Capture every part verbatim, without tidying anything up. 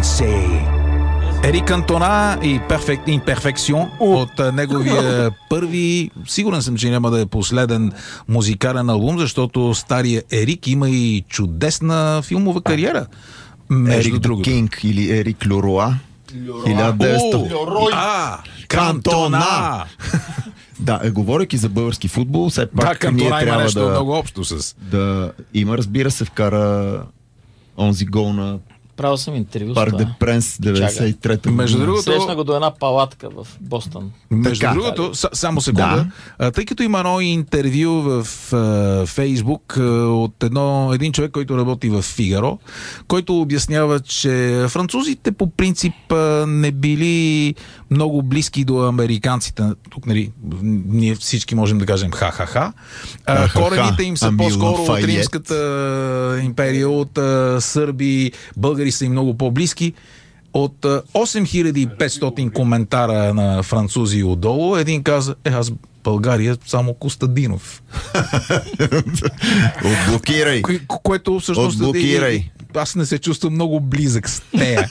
Fiancé. Ерик Антона и Imperfection от неговия първи, сигурен съм, че няма да е последен музикален албум, защото стария Ерик има и чудесна филмова кариера. Ерик Ду Кинг или Ерик Леруа. хиляда деветстотин. А, Кантона! Да, е, говорейки за български футбол, все пак да, Кантона ние трябва нещо да, много общо с... да има, разбира се, вкара онзи гол на Правил съм интервю с Парк това. де Пренс, деветдесет и трета година. Между другото, срещна го до една палатка в Бостън. Между Така. другото, с- само секунда, Да. тъй като има едно интервю в а, Фейсбук а, от едно, един човек, който работи в Фигаро, който обяснява, че французите по принцип а, не били много близки до американците. Тук, нали, ние всички можем да кажем ха-ха-ха. А, Ха-ха-ха. Корените им са Ами по-скоро от Лафайет. римската империя, от а, сърби, българи са им много по-близки. От а, осем хиляди и петстотин коментара на французи отдолу, един каза, е, аз България само Костадинов. Отблокирай. Кое, което всъщност... Отблокирай. Аз не се чувствам много близък с нея.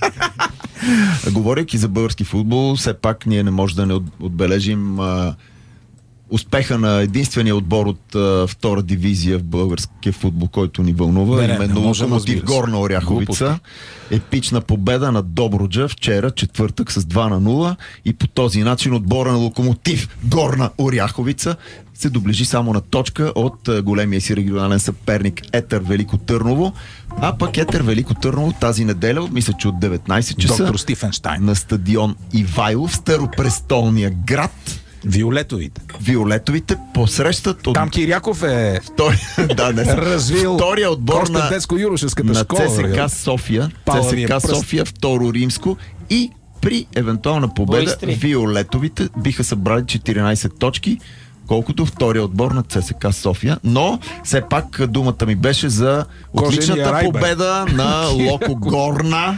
Говорейки за български футбол, все пак ние не можем да не от- отбележим а, успеха на единствения отбор от а, втора дивизия в българския футбол, който ни вълнува, Не, не, именно не можем, Локомотив разбира се. Горна Оряховица. Глупости. Епична победа на Добруджа вчера, четвъртък, с два на нула, и по този начин отбора на Локомотив Горна Оряховица се доближи само на точка от а, големия си регионален съперник Етър Велико Търново. А пък Етър Велико Търново тази неделя, мисля, че от деветнайсет часа Доктор Стифенштайн. на стадион Ивайлов в старопрестолния град, Виолетовите. Виолетовите посрещат от Там Киряков е втори, да, не, съм. развил втория отбор Коста на, детско-юношеската на школа. ЦСКА София. Палавия ЦСКА пръст. София, второ римско, и при евентуална победа Боистри. Виолетовите биха събрали четиринайсет точки, колкото втория отбор на ЦСКА София. Но все пак думата ми беше за Кожения отличната рай, бе. победа на Локо Горна.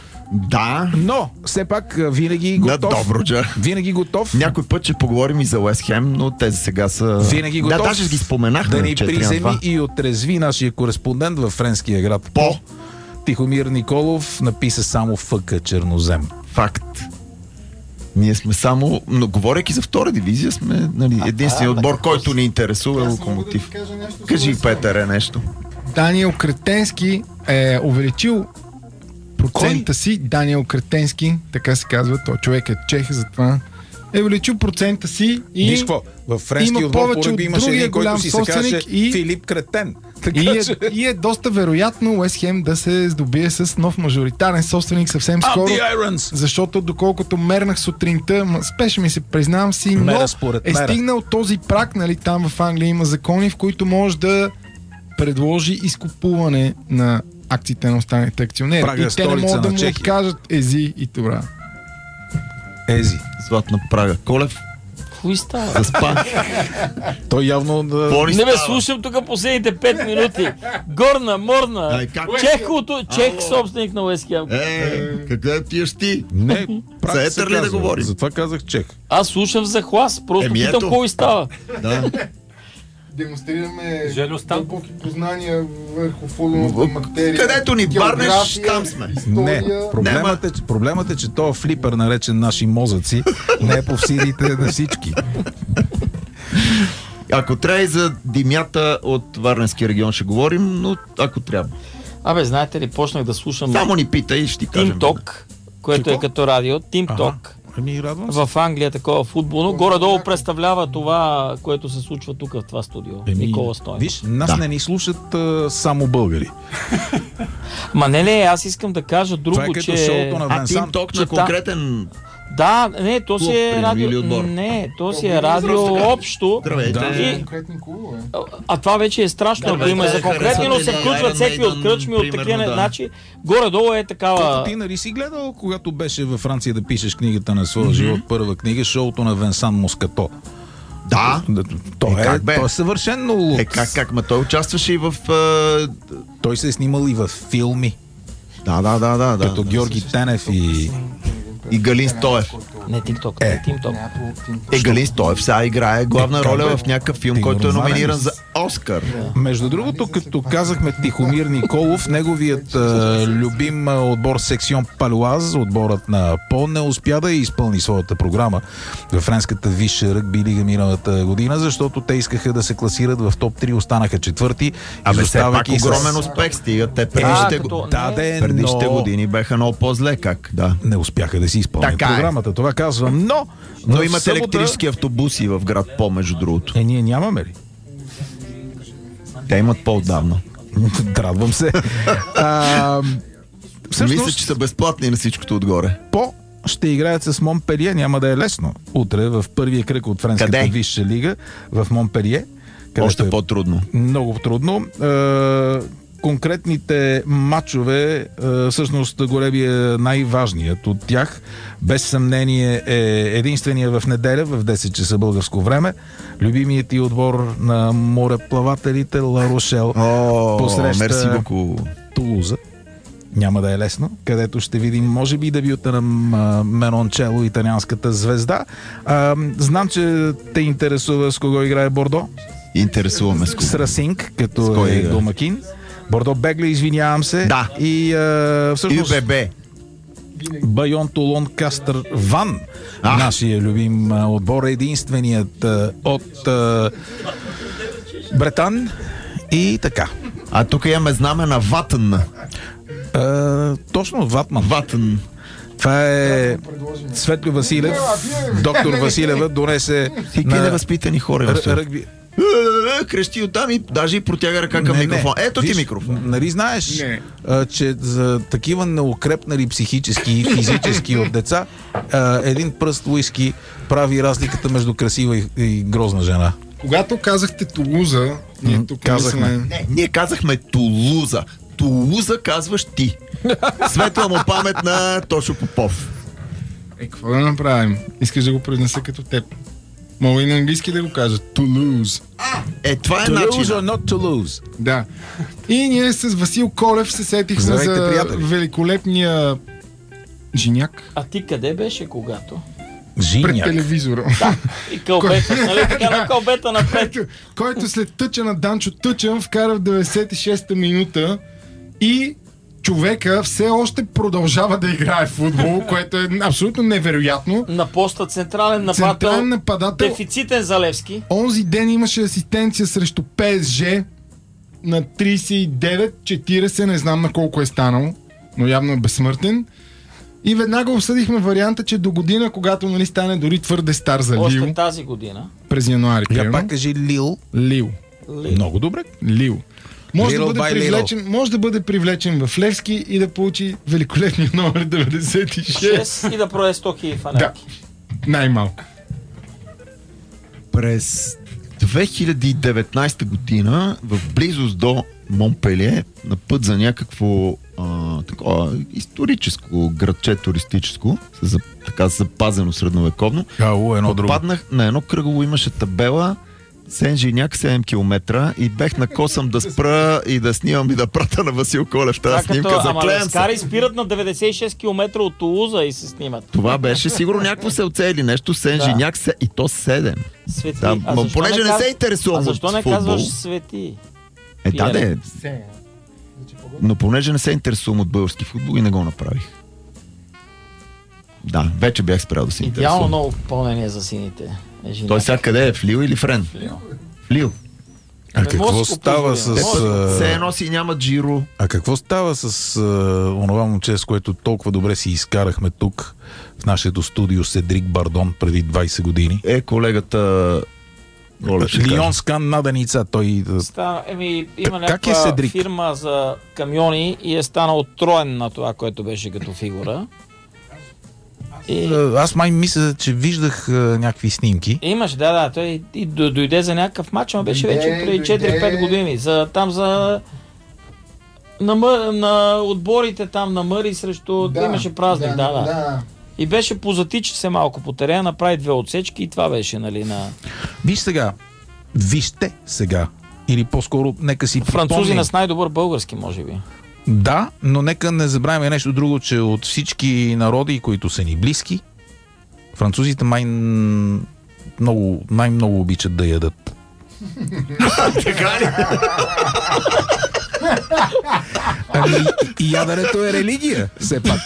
Да, Но, все пак, винаги на готов. Добруджа. Винаги готов. Някой път ще поговорим и за Уест Хем, но те за сега са... Винаги готов. Да, даже ги споменахме. Да ни четири на приземи два. и отрезви нашия кореспондент във френския град По. Тихомир Николов написа само ФК Чернозем. Факт. Ние сме само... Но говорейки за втора дивизия, сме, нали, единственият отбор, който ни интересува, е Локомотив. Кажи, Петъре, нещо. Даниел Кретенски е увеличил процента си. Даниел Кретенски, така се казва, той човек е чех, затова е увеличил процента си и, Виж какво, във френски има отбор повече поръгби от имаше другия един, който голям си се собственик каже и- Филип Кретен. Така и, че... е, и е доста вероятно Уест Хем да се здобие с нов мажоритарен собственик съвсем Up скоро. the Irons! Защото доколкото мернах сутринта, м- спеше ми се, признавам си, но Мера според е мера. стигнал този прак, нали, там в Англия има закони, в които може да предложи изкупуване на акциите на останалите акционери. Прага е и те не столица могат да на му Чехия. откажат ези и това. Ези. Златна Прага. Колев, Кои става? заспа. Той явно... Да... Боли Не бе, става. слушам тук последните пет минути. Горна, Морна, Ай, как? Чехото, Чех собственик на Уест Хем. Е, къде отиваш ти? Не, прак За се Етър ли да казва. говорим? Затова казах чех. Аз слушам за хлас, просто Еми, питам ето. кой става. Да. Демонстрираме Жельо Станков. дълбоки познания върху футболната материя. Където ни барнеш, география, там сме. Не, история. проблемът е, че- проблемът е, че този флипър, наречен наши мозъци, не е по силите на всички. Ако трябва и за димята от Варненския регион ще говорим, но ако трябва. Абе, знаете ли, почнах да слушам Само ни питай и ще ти кажем. Тим Ток, което е като радио. Тим Ток. Ами, радвам се. В Англия такова футболно. Горе-долу представлява това, което се случва тук в това студио. Еми, Никола Стойнов. Виж, нас Да. не ни слушат а, само българи. Ма не ли, аз искам да кажа друго, Това е като че... шоуто на А Венсан. Тим Ток че на та- конкретен... Да, не, то си Клуб, е примерно, или радио... отбор? Не, то си е радио общо. Здравейте. Да. И, Конкретни клубове. а, а това вече е страшно, ако Здравейте, има за конкретни, но се харесвате включват Iron всеки от Maiden, кръчми, от примерно, такива, да. значи, горе-долу е Колко такава... ти, нали си гледал, когато беше във Франция да пишеш книгата на своя живот, първа книга, шоуто на Венсан Москато. Да. Той Е, е, как бе? той е съвършенно луд. Е, как, как? Ма той участваше и в... а, Той се е снимал и в филми, Да, да, да, да. да като да. Георги Тенев и... И Галин Стоев. Не TikTok, Е. не TikTok. Е, Галин Стоев сега играе главна Е, роля как бе? в някакъв филм, Ти го който е знаеш. номиниран за Оскар. Между другото, като казахме Тихомир Николов, неговият а, любим а, отбор Секцион Палуаз, отборът на По, не успя да изпълни своята програма в френската висша ръгби лига миналата година, защото те искаха да се класират в топ три, останаха четвърти. Абе, все пак изоставайки с- огромен успех стига. Те А, предишните, като- го... Да, Не. де, предишните но години беха много по-зле, как? Да. не успяха да си изпълнят Така е. програмата. Това казвам, но Но в имат събота- електрически автобуси в град По, между другото. Е, ние нямаме ли? Те имат по-отдавна. Радвам се. А, всъщност, Мисля, че са безплатни на всичкото отгоре. По ще играят с Монпелие, няма да е лесно. Утре в първия кръг от френската Къде? висша лига в Монпелие. където Още е по-трудно. много трудно. Е, конкретните матчове, е, всъщност големия най-важният от тях, без съмнение е единствения в неделя в десет часа българско време. Любимият ти отбор на мореплавателите Ла Рошел О, посреща мерси beaucoup. Тулуза. Няма да е лесно, където ще видим, може би, дебюта на м, Менончело, италианската звезда. А, знам, че те интересува с кого играе Бордо. Интересуваме с С кого. Расинг, като С кой е играе? домакин. Бордо Бегли, извинявам се. Да. И а, всъщност ЮББ. Байон Толон Кастър Ван, А. нашия любим а, отбор, е единственият а, от а, Бретан. И така. А тук имаме знаме на Ватън. А, точно, Ватман. Ватън. Това е Светло Василев. Доктор Василева донесе Всички на невъзпитани хора. р- Р- ръгби. Крещи оттам и даже и протяга ръка към микрофон. Ето ти Виж, микрофон. Нали знаеш, Не. а, че за такива неукрепнали психически и физически от деца, а, един пръст уиски прави разликата между красива и, и грозна жена. Когато казахте Тулуза, ние М, тук казахме. мислим- Не, ние казахме Тулуза. Тулуза казваш ти. Светла му памет на Тошо Попов. Е, какво да направим? Искаш да го произнеса като теб. Мога и на английски да го кажа. Toulouse. Е, това е To lose or начинът. not to lose? Да. И ние с Васил Колев се сетихме Здравейте, за приятели. великолепния Жиняк А ти къде беше когато? пред Жиняк. телевизора. И кълбета, нали така на кълбета напред. който, който след тъча на Данчо Тъчан вкара в деветдесет и шеста минута и човека все още продължава да играе в футбол, което е абсолютно невероятно. На поста централен нападател. Централен нападател. Дефицитен за Левски. Онзи ден имаше асистенция срещу ПСЖ на тридесет и девет четиридесет, не знам на колко е станал, но явно е безсмъртен. И веднага обсъдихме варианта, че до година, когато нали, стане дори твърде стар за Лил, Още тази година. през януари, Я примерно. пак кажи Лил. Лил. Ли. Много добре. Лил. Може да, Little бъде by привлечен, може да бъде привлечен в Левски и да получи великолепния номер деветдесет и шест. шест и да продаде сто хиляди Да, фанатки. най-малко. През две хиляди и деветнадесета година в близост до Монпелие, на път за някакво а, такова историческо градче туристическо, с, така запазено средновековно, Ау, едно друго. попаднах на едно кръгово, имаше табела Сен-Жиняк седем километра и бех на косъм да спра и да снимам и да прата на Васил Колев тази Това снимка. като, ама Заклеям се. скари спират на деветдесет и шест километра от Тулуза и се снимат. Това беше сигурно някакво селце или нещо. Сен-Жиняк се, и то седем. Свети. Да, А ма защо понеже не каз- се интересувам А защо от не футбол. казваш Свети? Е, да, Пиере. де. Но понеже не се интересувам от български футбол и не го направих. Да, вече бях спрял да се Идеално интересувам. много попълнение за сините. Е, жена. Той сега къде е? В Лил или в Рен? Лил. В Лил. А Не какво може да си го става позволя. с... Не може. а, Все едно си няма джиро. А какво става с а, онова момче, с което толкова добре си изкарахме тук в нашето студио Седрик Бардон преди двадесет години? Е, колегата... Колев ще каже. Лионскан наденица. Той... а, Стана, еми, има Как- как е някаква Седрик? фирма за камиони и е станал троен на това, което беше като фигура. И, а, Аз май мисля, че виждах а, някакви снимки. имаш, да, да, той и д- дойде за някакъв матч, но беше Дойде, вече преди дойде. четири-пет години. За, там за... На, мъ, на отборите там на Мъри срещу... Да, имаше празник, да, да, да. И беше позатича се малко по терена, направи две отсечки и това беше, нали, на... Виж сега. Вижте сега. Или по-скоро, нека си Французи припомним. на с най-добър български, може би. Да, но нека не забравяме нещо друго, че от всички народи, които са ни близки, Французите май много, най-много обичат да ядат. Така ли? Ами, и яденето е религия, все пак.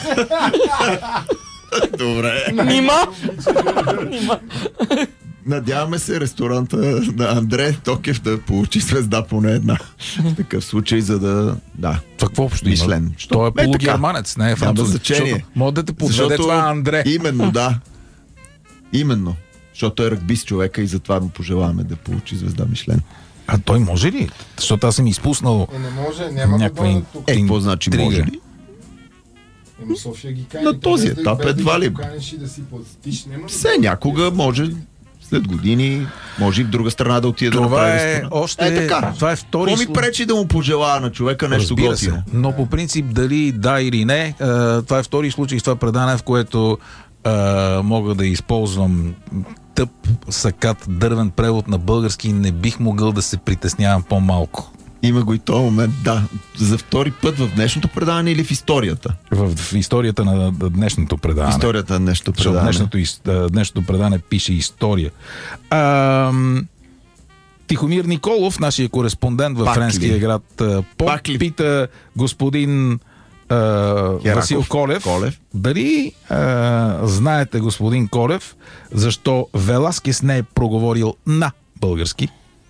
Добре. Нима! Нима! Надяваме се ресторанта на Андре Токев да получи звезда поне една. В такъв случай, за да... Да. Какво общо Мишлен. има? Той е Е, полугерманец, не е Няма француз. значение. Може да те поведе това Андре. Именно, да. Именно. Защото е ръгбист човека и затова му пожелаваме да получи звезда Мишлен. А той може ли? Защото аз съм изпуснал Е, не може, няма някаква да ин- бъдат тук. Е, какво значи интрига. може ли? Ема София ги кани. На този Без да- етап без да едва ги ли. поканиш и да си платиш. Няма да Все бъдат някога тук. може, след години, може и в друга страна да отиде да Това направи е ресторант. още... Е, така. Това е втори Какво ми слу- пречи да му пожелая на човека нещо Разбира се. готино? Но по принцип дали да или не, е, това е втори случай с това предание, в което е, мога да използвам тъп, сакат, дървен превод на български, не бих могъл да се притеснявам по-малко. Има го и този момент, да. За втори път в днешното предаване или в историята? В, в историята на днешното предаване. Историята на днешното Защото предаване. днешното, из- днешното предаване пише история. Ам, Тихомир Николов, нашия кореспондент в Пак френския ли? град а, Поп, Пак ли? пита господин а, Васил Колев, Колев. дали а, знаете, господин Колев, защо Веласкес не е проговорил на български?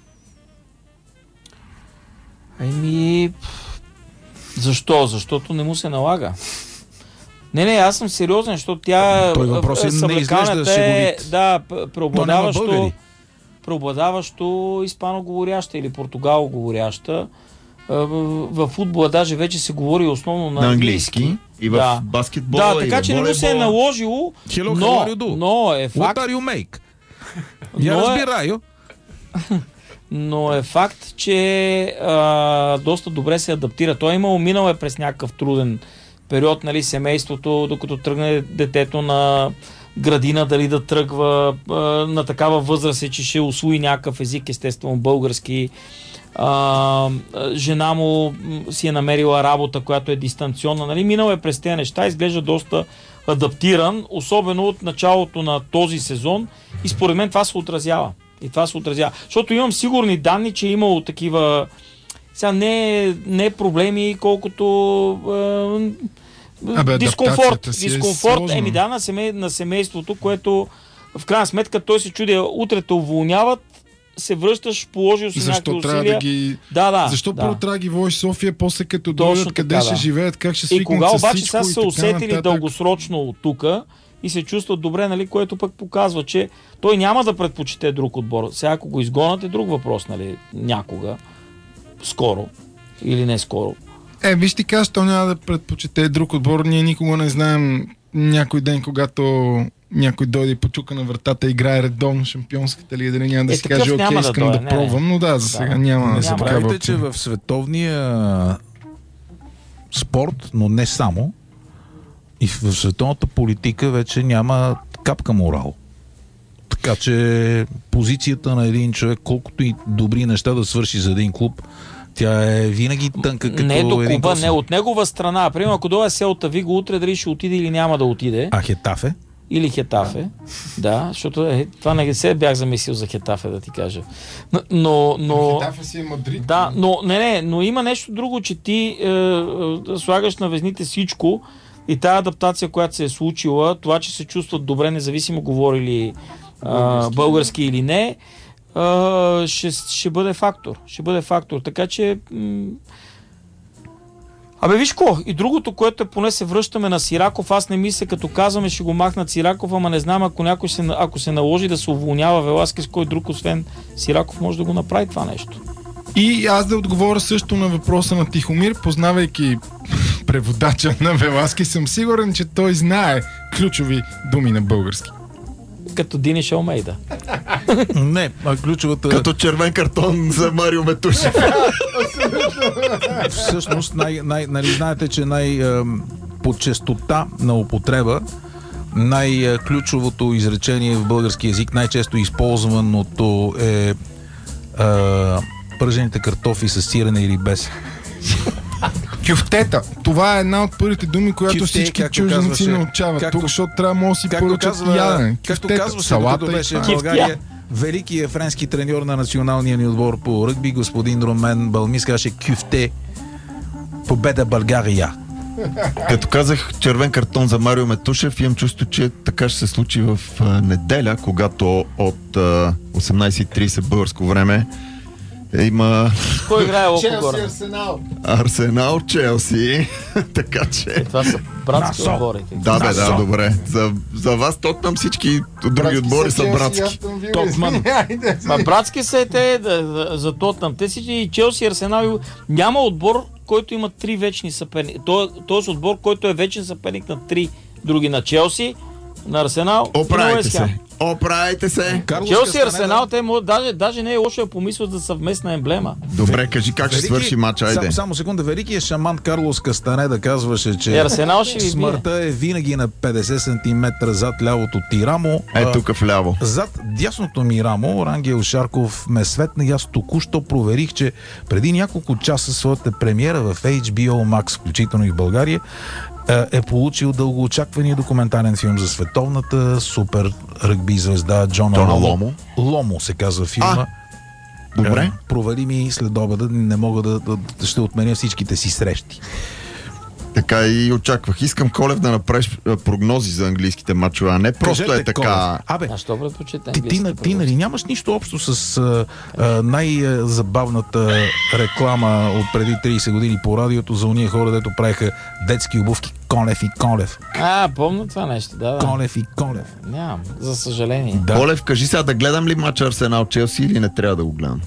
Ами... Защо? Защото не му се налага. Не, не, аз съм сериозен, защото тя... Той въпрос е, не съвлекалната изглежда шеговит. Да, п- То няма преобладаващо... българи. преобладаващо испаноговоряща или португалоговоряща. А, В в футбола даже вече се говори основно на, На английски и в Да. баскетбола, Да, и така в че не му се е волейбола. наложило, Hello, но, how are you do? но е What факт, are you make? Я но е, разбираю. но е факт, че а, доста добре се адаптира. Той е имал, минал е през някакъв труден период, нали, семейството, докато тръгне детето на градина, дали да тръгва а, на такава възраст е, че ще усвои някакъв език, естествено български. А, жена му м, си е намерила работа, която е дистанционна. Нали? Минал е през тези неща, изглежда доста адаптиран, особено от началото на този сезон и според мен това се отразява. И това се отразява. Защото имам сигурни данни, че е имало такива сега не, не проблеми, колкото е, Абе, дискомфорт. адаптацията си е Дискомфорт, сложна. еми да, на, семей, на семейството, което в крайна сметка той се чуди, утре те уволняват, се връщаш, положил си някакви Защо трябва усилия. да ги... Да, да. Защо да. първо трябва да ги водиш в София, после като Точно дойдат, къде така, ще да. живеят, как ще И свикнат кога с обаче всичко сега и са така усетили нататък. дългосрочно от тука и се чувстват добре, нали, което пък показва, че той няма да предпочете друг отбор. Сега ако го изгонят е друг въпрос, нали, някога, скоро или не скоро. Е, виж ти кажа, то няма да предпочете друг отбор. Ние никога не знаем някой ден, когато някой дойде и почука на вратата, играе редовно шампионската лига, дали няма да Е, си такъв каже, окей, няма да искам дойде, да, не, не. пробвам, но да, за сега Да. няма. Не Няма. забравяйте, такава че опция. в световния спорт, но не само, и в световната политика вече няма капка морал. Така че позицията на един човек, колкото и добри неща да свърши за един клуб, тя е винаги тънка като Не до един Куба, косъм. не от негова страна. Примерно, ако дойде Селта Виго, утре дали ще отиде или няма да отиде. А Хетафе? Или Хетафе. Да, защото е, това не се бях замислил за Хетафе, да ти кажа. Но, но, но Хетафе си е Мадрид. да, но не, не, но има нещо друго, че ти е, е, слагаш на везните всичко и тази адаптация, която се е случила, това, че се чувстват добре, независимо говорили е, български, български или не, е, ще, ще бъде фактор. Ще бъде фактор. Така че м- Абе, виж ко, и другото, което е, поне се връщаме на Сираков, аз не мисля, като казваме, ще го махнат Сираков, ама не знам, ако някой се, ако се наложи да се уволнява Веласкес, кой друг, освен Сираков, може да го направи това нещо. И аз да отговоря също на въпроса на Тихомир, познавайки преводача на Веласки, съм сигурен, че той знае ключови думи на български. Като Диниш Алмейда. Не, а ключовата... Като червен картон за Марио Метушев. Всъщност, най, най, нали, знаете, че най, ем, по честота на употреба най-ключовото изречение в български език, най-често използваното е, е пържените картофи с сирене или без. Кюфтета. Това е една от първите думи, която Кюфте, всички както чужденци казваше- научават. както- Тук, защото трябва да си Както поръчат казва, ядене. както Кюфтета, казваше, салата докато и беше в това. България, великият френски треньор на националния ни отбор по ръгби, господин Ромен Балмис, казваше кюфте, победа България. Като казах червен картон за Марио Метушев, имам чувство, че така ще се случи в а, неделя, когато от а, осемнайсет и трийсет българско време има Кой играе Локо Челси, Горна? Арсенал. Арсенал, Челси. Така че... Е, това са братски Насо. отбори. Да, бе, да, добре. За, за вас Тотнам всички други отбори са братски. Тотман. Ма братски са и те да, да, за Тотнам. Те си и Челси, и Арсенал. Няма отбор, който има три вечни съперника. Този отбор, който е вечен съперник на три други. На Челси, на Арсенал и на Оправите Уест Хем. се. Оправите се. Карлос Челси и Кастанеда- Арсенал, те могат, даже, даже не е лошо да помислят за съвместна емблема. Добре, кажи как ще Велики- свърши матч, айде. Само, само секунда. Великият шаман Карлос Кастанеда казваше, И че Арсенал ще ви бие. смъртта е винаги на петдесет сантиметра зад лявото ти рамо. Е, а, тук вляво. Зад дясното ми рамо Рангел Шарков ме светна и аз току-що проверих, че преди няколко часа своята премиера в Ейч Би О Max, включително и в България, е получил дългоочаквания документален филм за световната супер ръгби звезда Джона Джона Ломо. Ломо. Ломо се казва филма. Добре. Е, провали ми след обеда, не мога да, да, да ще отменя всичките си срещи. Така и очаквах. Искам, Колев, да направиш а, прогнози за английските матчове, а не просто Кажете, е така. Колев. Абе, А що предпочита Ти, ти, ти нали нямаш нищо общо с а, а, най-забавната реклама от преди трийсет години по радиото за уния хора, дето правеха детски обувки Конев и Конев. А, помня това нещо, да, да. Конев и Конев. Нямам, за съжаление. Да. Колев, кажи сега да гледам ли матча Арсенал Челси или не трябва да го гледам?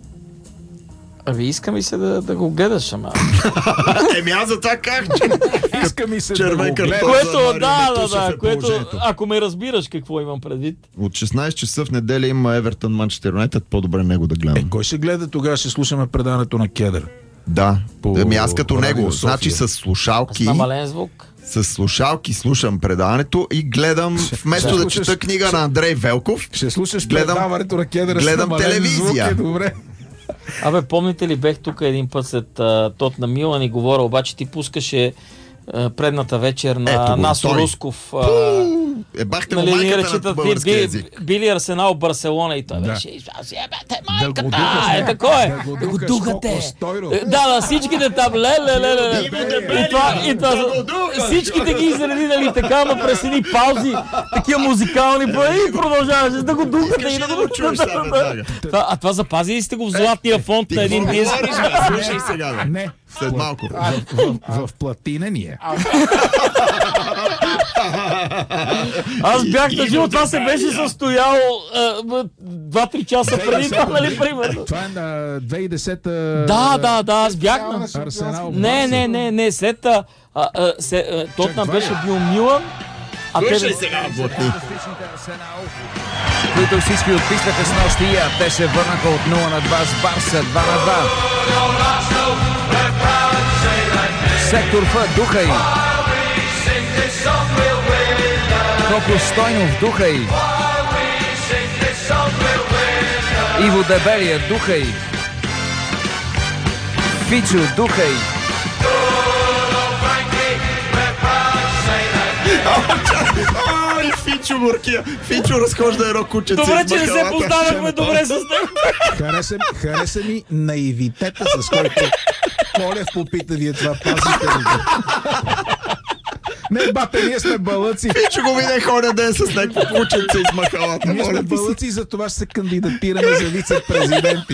Аби иска ми се да, да го гледаш, ама. Еми аз за това как, че Иска ми се червен да го гледам. картон. Което, за Марио да, да, Метушев да, е което, положението. ако ме разбираш какво имам предвид. От шестнайсет часа в неделя има Евертън Манчестър Юнайтед, по-добре него да Е, гледам. кой ще гледа тогава? Ще слушаме предаването на Кедър. Да. По Ами аз като Радио него, София. значи с С слушалки, намален звук. с слушалки слушам предаването и гледам, вместо ще да слушаш- чета книга на Андрей Велков, Ще слушаш Гледам- предаването на Кедър. с гледам намален телевизия. Звук, е добре. Абе, помните ли, бех тук един път след а, Тот на Милан и говоря, обаче ти пускаше а, предната вечер на Ето го, Насо той. Русков. А, е бахте му нали, ние майката на речитат би, български би, език. били Арсенал Барселона и той Да. беше. Аз си ебете Да го майката! духаш, Е, тако е! да го Да го духаш, духате! Коко Стойро. Е, Да, да, всичките там, ле, ле, ле, ле, ле. Иво Дебели, И това, и това, да го духаш. всичките ги изреди, нали, така, ама през едни паузи, такива музикални, па, и продължаваше да го духате и Кажи да да го го чуеш сега веднага. Това- А това запази ли сте го в златния фонд Ти на един какво диск? говориш, бе? Слушай сега, бе. Не. След малко. В, в, в платинен е. Аз бях на И- живо, и- това се беше състояло а, м, два-три часа преди това, нали, примерно. Това е на две хиляди и десета. Да, да, да, аз бях на... Арсенал. Не, не, не, не, след а, а, а, се, а, Тотнам това е. беше бил Милан, а те... сега, Блатни. които всички отписваха с нощия. Те се върнаха от нула на два с Барса, два на два. Сектор Ф, Духай. Коко Стойнов, Духай. Иво Дебелия, Духай. Фичо, Духай. Ай, Фичо горкия. Фичо разхожда едно кученце Добре, с че не се бакалата. познавахме добре с него. Хареса, хареса ми наивитета, с който Колев попита, вие това пазите ли го? Не, бате, ние сме балъци. Фичо го видях оня ден с някакво кученце из махалата. Ние сме Моля ти се. балъци и за това ще се кандидатираме за вице-президенти.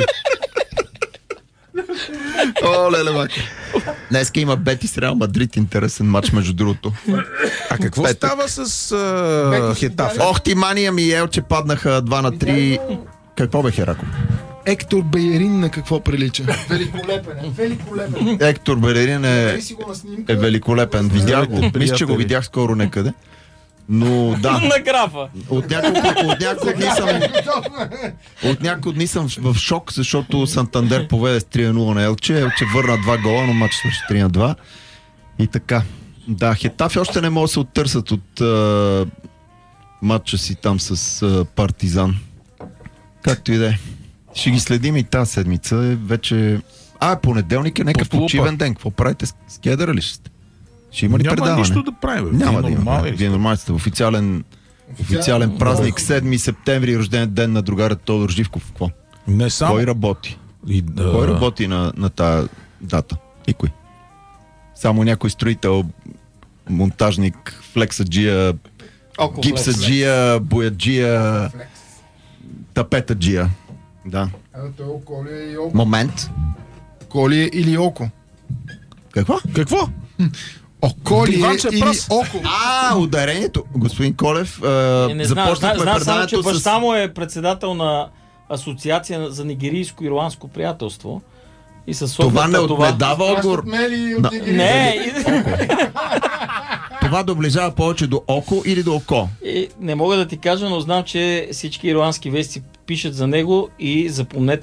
О, леле, бак. Днеска има Бетис Реал Мадрид, интересен матч между другото. А какво Петък. става с а, Хетафе? Ох, ти Мания ми и Елче паднаха два на три. Какво бе, Херако? Ектор Бейерин на какво прилича? Великолепен е. Великолепен. Ектор Белерин е, Ей си го на снимка. е великолепен. Видях го. Здравейте, Мисля, че го приятели. видях скоро некъде. Но да, На графа. от няколко, от няколко дни съм от няколко дни съм в в шок, защото Сантандер поведе с три на нула на Елче. Елче върна два гола, но матч свърши три на два. И така. Да, Хетафи още не могат да се оттърсят от а, матча си там с а, Партизан. Както и да е. Ще ги следим и тази седмица. Вече А, понеделник е нека Под клупа. почивен ден. Какво правите? С с кедъра ли ще сте? Ще има ли Няма предаване? нищо да правим. бе. Няма Вие да има. нормални ли Вие сте? нормални сте. Официален, официален празник, седми септември, рожден ден на другаря Тодор Живков. Какво? Не само. Кой работи? И, да, Кой работи на, на тази дата? Никой. Само някой строител, монтажник, флексаджия, Около гипсаджия, бояджия, тапетаджия. Да. Ето, той око ли е и око? Момент. Око ли е или око? Какво? Какво? Око ли е Иванче или пръс. око? А, ударението. Господин Колев, а, Е, не знам, започнахме знам, знам само, че предаването баща с... му е председател на Асоциация за нигерийско-ирландско приятелство. И със Това оглед не, на не дава отговор. Плащат мели от Да. Нигерия. Не, и, Това доближава повече до око или до око? и, не мога да ти кажа, но знам, че всички ирландски вести пишат за него и запомнете